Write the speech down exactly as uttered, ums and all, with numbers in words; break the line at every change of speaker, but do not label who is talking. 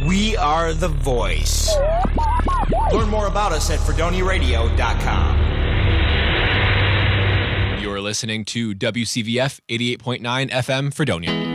We are the voice. Learn more about us at fredonia radio dot com.
You're listening to W C V F eighty-eight point nine F M Fredonia.